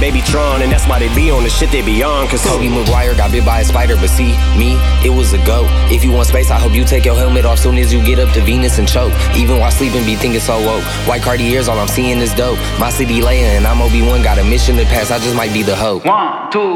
they be Tron, and that's why they be on the shit they be on. Cause Tobey Maguire got bit by a spider, but see, me, it was a goat. If you want space, I hope you take your helmet off soon as you get up to Venus and choke. Even while sleeping, be thinking so woke. White Cartiers, all I'm seeing is dope. My city Leia and I'm Obi-Wan, got a mission to pass, I just might be the hope. 1, 2